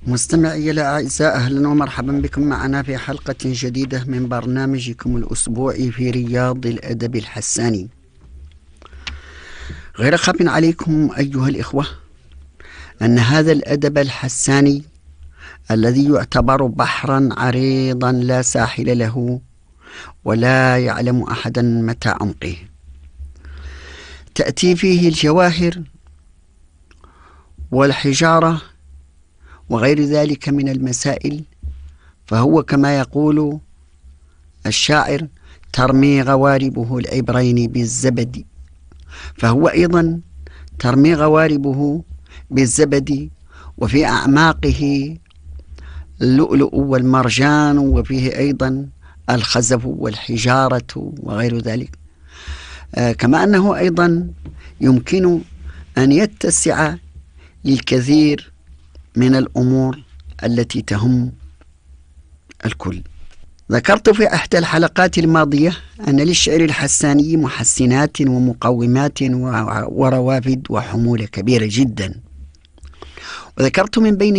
مستمعي الأعزاء، أهلا ومرحبا بكم معنا في حلقة جديدة من برنامجكم الأسبوعي في رياض الأدب الحساني. غير خاف عليكم أيها الإخوة أن هذا الأدب الحساني الذي يعتبر بحرا عريضا لا ساحل له ولا يعلم أحدا متى عمقه، تأتي فيه الجواهر والحجارة وغير ذلك من المسائل، فهو كما يقول الشاعر: ترمي غواربه العبرين بالزبد، فهو أيضا ترمي غواربه بالزبد، وفي أعماقه اللؤلؤ والمرجان، وفيه أيضا الخزف والحجارة وغير ذلك. كما أنه أيضا يمكن أن يتسع للكثير من الأمور التي تهم الكل. ذكرت في إحدى الحلقات الماضية أن للشعر الحساني محسنات ومقومات وروافد وحمولة كبيرة جدا، وذكرت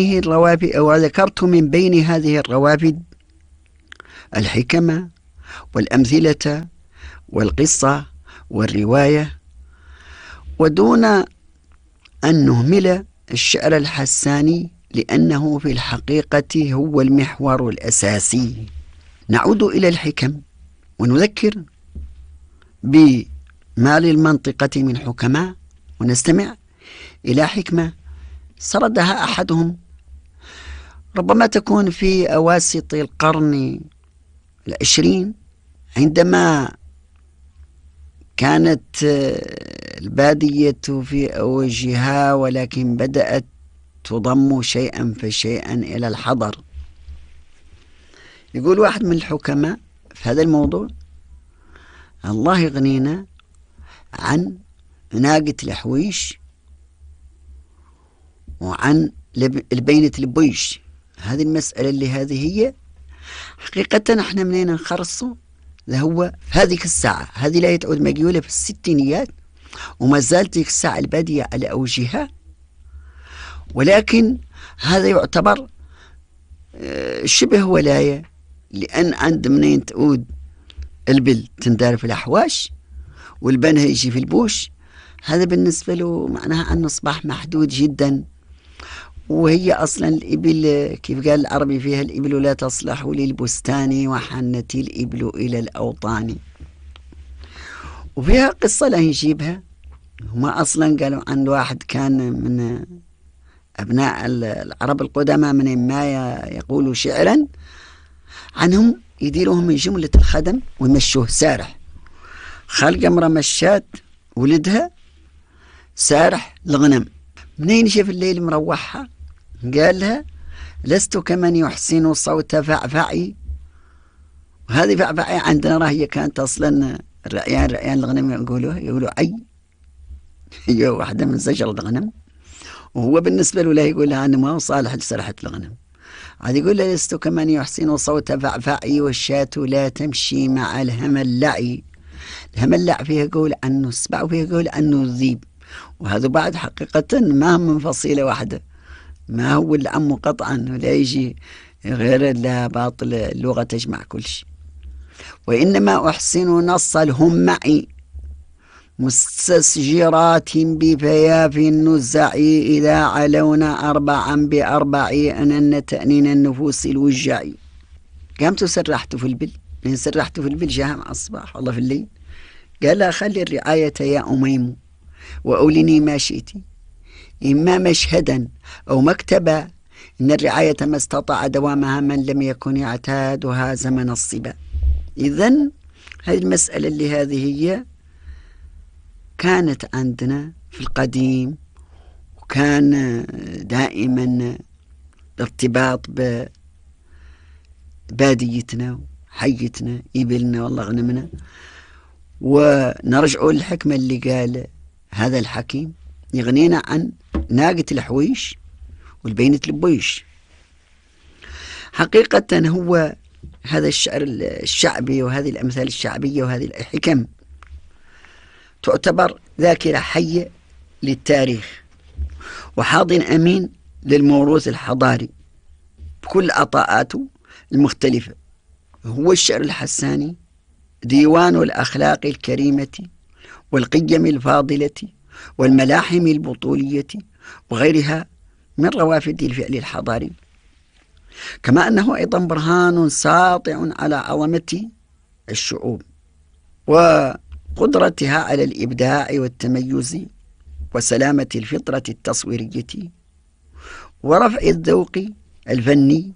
من بين هذه الروافد الحكمة والأمثلة والقصة والرواية، ودون أن نهمل الشعر الحساني لأنه في الحقيقة هو المحور الأساسي. نعود إلى الحكم ونذكر بما للمنطقة من حكماء، ونستمع إلى حكمة سردها أحدهم، ربما تكون في أواسط القرن 20، عندما كانت البادية في أوجها، ولكن بدأت تضم شيئا فشيئا إلى الحضر. يقول واحد من الحكماء في هذا الموضوع: الله يغنينا عن ناقة الحويش وعن البينة البويش. هذه المسألة اللي هذه هي حقيقة احنا منين نخرصه، ده هو في هذه الساعة، هذه لا تعود مقيولة في الستينيات، وما زالت ذيك الساعة البادية على أوجها، ولكن هذا يعتبر شبه ولاية، لأن عند منين تعود البل تندار في الأحواش والبنها يجي في البوش، هذا بالنسبة له معناها أنه أصبح محدود جدا. وهي أصلا الإبل كيف قال العربي فيها: الإبل لا تصلح للبستان وحنت الإبل إلى الأوطان. وفيها قصة لا نجيبها، هما أصلا قالوا عن واحد كان من أبناء العرب القدماء من ما يقولوا شعرا عنهم، يديروهم من جملة الخدم ويمشوه سارح. خلق امرأة مشات ولدها سارح الغنم، منين شاف الليل مروحها قال لها: لست كمن يحسن صوت فعفعي. وهذه فعفعي عندنا راهي كانت أصلا رأيان الغنم يقولوا عي، هي واحدة من زجر الغنم، وهو بالنسبة له لا يقول لها أنا ما هو صالح لسرحة الغنم. عاد يقول لها: لست كمن يحسن صوت فعفعي والشاة لا تمشي مع الهملعي. الهملع فيها قول عنه السبع وفيها قول عنه الذيب، وهذا بعد حقيقة ما هم من فصيلة واحدة، ما هو العم قطعا، ولا يجي غير لا باطل، اللغة تجمع كل شيء. وإنما أحسن نص الهمعي مستسجرات بفياف النزع، إذا علونا أربعا بأربع أنن تأنين النفوس الوجع. قامت سرحت في البل، من سرحت في البل جاء مع الصباح والله في الليل، قال: خلي الرعاية يا أميم وأولني ما شئت، إما مشهدا أو مكتبا، إن الرعاية ما استطاع دوامها من لم يكن يعتادها زمن الصبا. إذن هذه المسألة اللي هذه هي كانت عندنا في القديم، وكان دائما ارتباط بباديتنا وحيتنا، إبلنا والله غنمنا. ونرجع للحكمة اللي قال هذا الحكيم: يغنينا عن ناقة الحويش والبينة البويش. حقيقة هو هذا الشعر الشعبي وهذه الأمثال الشعبية وهذه الحكم تعتبر ذاكرة حية للتاريخ وحاضن أمين للموروث الحضاري، بكل عطاءاته المختلفة. هو الشعر الحساني ديوان الأخلاق الكريمة والقيم الفاضلة والملاحم البطولية وغيرها من روافد الفعل الحضاري، كما أنه أيضا برهان ساطع على عظمة الشعوب وقدرتها على الإبداع والتميز وسلامة الفطرة التصويرية ورفع الذوق الفني.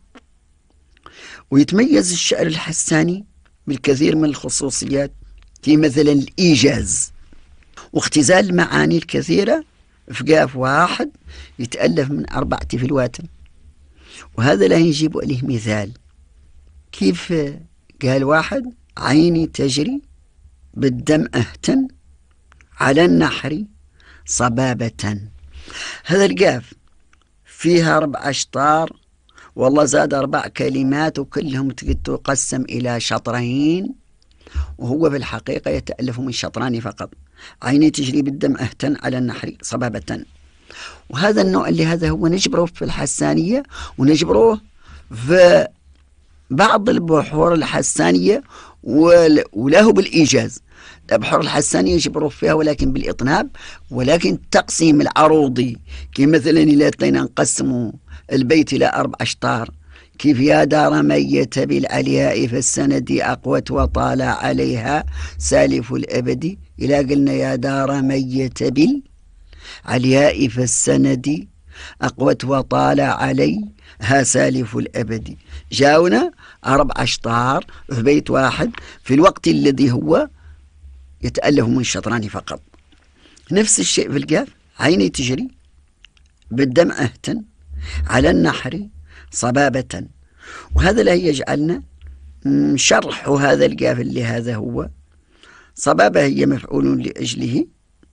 ويتميز الشعر الحساني بالكثير من الخصوصيات، في مثلا الإيجاز واختزال المعاني الكثيرة في قاف واحد يتألف من 4 فلوات. وهذا لا يجيب عليه مثال، كيف قال واحد: عيني تجري بالدم أهتن على النحر صبابة. هذا القاف فيها 4 أشطار، والله زاد 4 كلمات وكلهم تقسم إلى شطرين، وهو في الحقيقة يتألف من شطران فقط. عيني تجري بالدم أهتن على النحر صبابة. وهذا النوع اللي هذا هو نجبره في الحسانية، ونجبره في بعض البحور الحسانية وله بالإيجاز. البحور الحسانية يجبره فيها ولكن بالإطناب، ولكن التقسيم العروضي كمثلا إذا أتينا نقسم البيت إلى 4 أشطار، كيف يا دار ميت بالعلياء فالسند أقوت وطال عليها سالف الأبد، إلى قلنا يا دار ميت بالعلياء فالسند أقوت وطال عليها سالف الأبد. جاونا 4 أشطار في بيت واحد في الوقت الذي هو يتألف من شطران فقط. نفس الشيء في القاف: عيني تجري بالدم أهتن على النحر صبابة. وهذا لا يجعلنا شرح هذا القاف اللي هذا هو صبابة هي مفعول لأجله،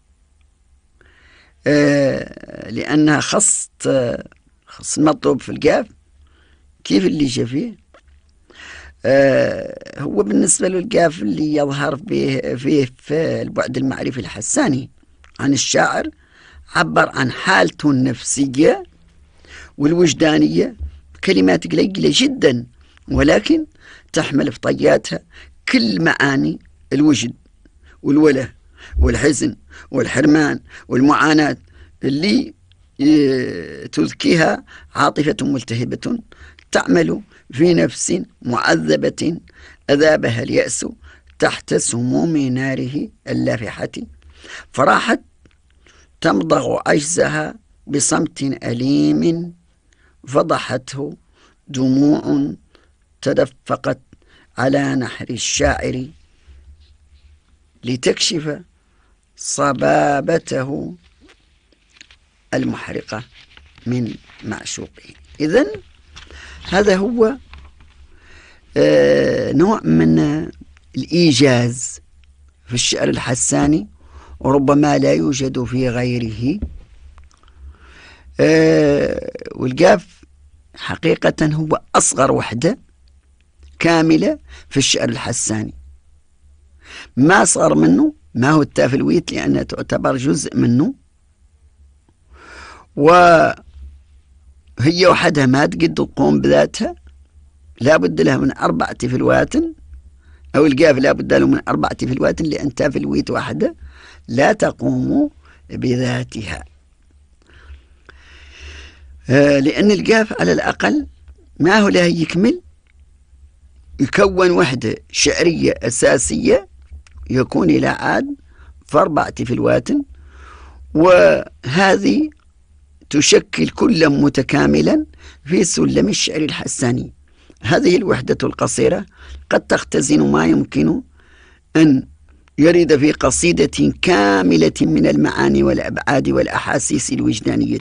لأنها خص المطلوب في القاف. كيف اللي جاء فيه؟ هو بالنسبة للقاف اللي يظهر فيه في البعد المعرفي الحساني عن الشاعر، عبر عن حالته النفسية والوجدانية كلمات قليلة جدا، ولكن تحمل في طياتها كل معاني الوجد والوله والحزن والحرمان والمعاناة اللي تذكيها عاطفة ملتهبة تعمل في نفس معذبة أذابها اليأس تحت سموم ناره اللافحة، فراحت تمضغ عجزها بصمت أليم فضحته دموع تدفقت على نحر الشاعر لتكشف صبابته المحرقة من معشوقه. إذن هذا هو نوع من الإيجاز في الشعر الحساني، وربما لا يوجد في غيره. والقاف حقيقة هو أصغر وحدة كاملة في الشعر الحساني، ما صار منه ما هو التافلويت لأنها تعتبر جزء منه، وهي وحدها ما تقد تقوم بذاتها، لا بد لها من 4 فلوات، أو القاف لا بد له من 4 فلوات، لأن تافلويت واحدة لا تقوم بذاتها. لأن القاف على الأقل ما هو له يكمل يكون وحدة شعرية أساسية يكون إلى عاد في 4 فلوات، وهذه تشكل كلا متكاملا في سلم الشعر الحساني. هذه الوحدة القصيرة قد تختزن ما يمكن أن يرد في قصيدة كاملة من المعاني والأبعاد والأحاسيس الوجدانية،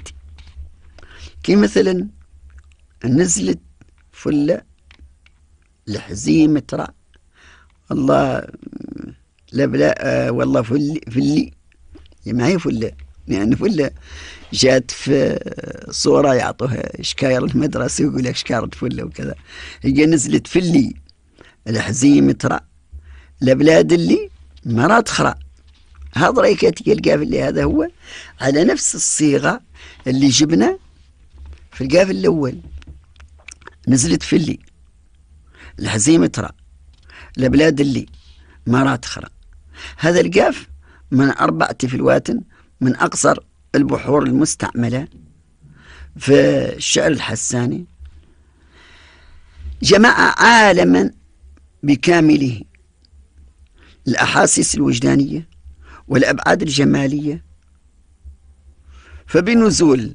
كمثلا نزلت فلة الحزيمة ترى والله لبلا والله فلي ما هي فلة، يعني فلة جات في صورة يعطوها شكاير المدرسة ويقول لك شكارة فلة وكذا، هي نزلت فلي الحزيمة ترى لبلاد اللي مرات خرا. هذا رأيك القاف اللي هذا هو على نفس الصيغة اللي جبنا في القاف الأول. نزلت في اللي الحزيمة ترى لبلاد اللي مرات خرى. هذا القاف من 4 تفلوات من أقصر البحور المستعملة في الشعر الحساني. جمع عالما بكامله، الأحاسيس الوجدانية والأبعاد الجمالية. فبنزول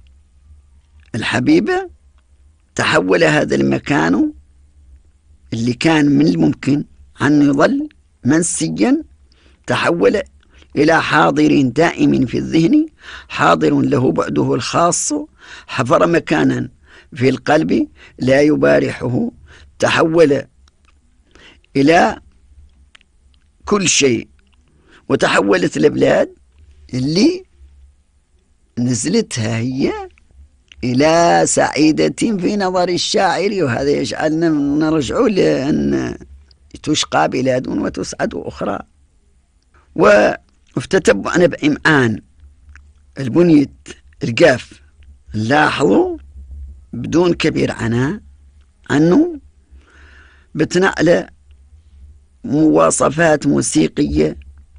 الحبيبة تحول هذا المكان اللي كان من الممكن أن يظل منسيا، تحول إلى حاضر دائم في الذهن، حاضر له بعده الخاص، حفر مكانا في القلب لا يبارحه، تحول إلى كل شيء. وتحولت البلاد اللي نزلتها هي إلى سعيدة في نظر الشاعر، وهذا يجعلنا نرجع لأن تشقى بلاد وتسعد أخرى. وافتتب أنا بإمعان البنية القاف، لاحظوا بدون كبير عناء أنه بتنقل مواصفات موسيقية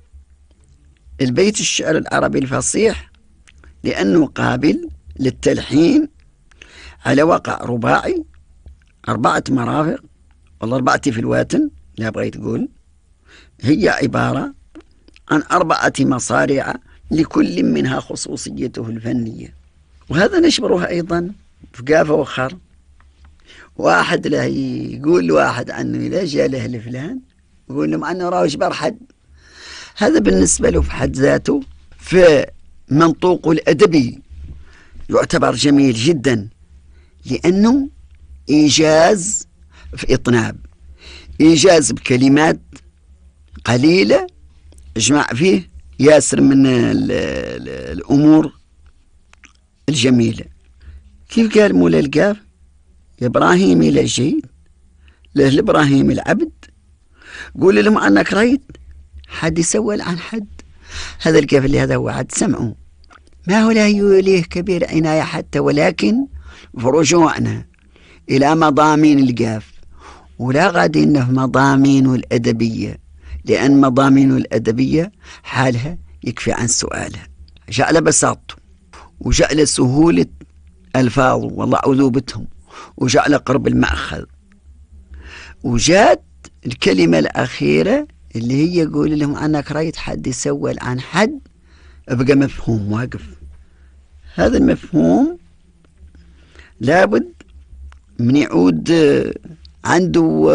البيت الشعر العربي الفصيح، لأنه قابل للتلحين على وقع رباعي 4 مرافق والله 4 تفلوات، لا بغيت تقول، هي عبارة عن 4 مصارع لكل منها خصوصيته الفنية. وهذا نشبره أيضا في قافة وخر. واحد له يقول لواحد عنه إذا جاء له لفلان يقول له عنه راوش برحد، هذا بالنسبة له في حد ذاته في منطوقه الأدبي يعتبر جميل جدا، لأنه إيجاز في إطناب، إيجاز بكلمات قليلة اجمع فيه ياسر من الأمور الجميلة. كيف قال مولا القاف؟ إبراهيم إلى جيد له إبراهيم العبد، قول لهم أنك رأيت حد يسول عن حد. هذا القاف اللي هذا هو عد سمعه، ما هو لا يوليه كبير عناية حتى، ولكن فرجوعنا إلى مضامين القاف، ولا غادي إنه مضامين الأدبية، لأن مضامين الأدبية حالها يكفي عن سؤالها، جعل بساطته وجعل سهولة ألفاظه والله عذوبتهم، وجعل قرب المأخذ، وجات الكلمة الأخيرة اللي هي يقول لهم أنك رأيت حد يسول عن حد، أبقى مفهوم واقف. هذا المفهوم لابد من يعود عنده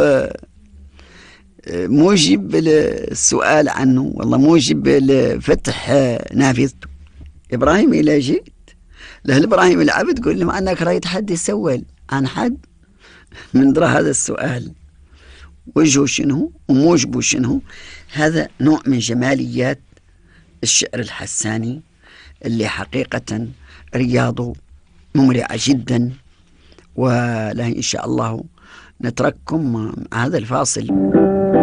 موجب السؤال عنه، والله موجب لفتح نافذته. إبراهيم إلى جئت له إبراهيم العبد، قل لهم أنك رأيت حد يسول عن حد، من درى هذا السؤال وجهه شنو وموجبه شنو. هذا نوع من جماليات الشعر الحساني اللي حقيقة رياضه ممرعة جدا. ولا إن شاء الله نترككم مع هذا الفاصل.